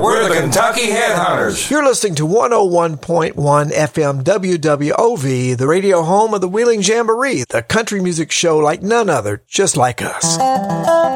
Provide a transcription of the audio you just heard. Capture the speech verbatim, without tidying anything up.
We're the Kentucky Headhunters. You're listening to one oh one point one F M W W O V, the radio home of the Wheeling Jamboree, the country music show like none other, just like us.